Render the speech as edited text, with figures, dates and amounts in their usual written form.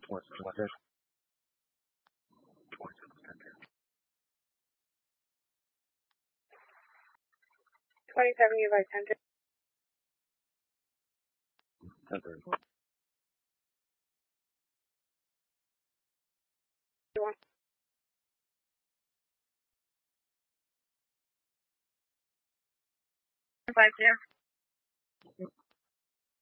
我这27 by 100. Okay. 5 here.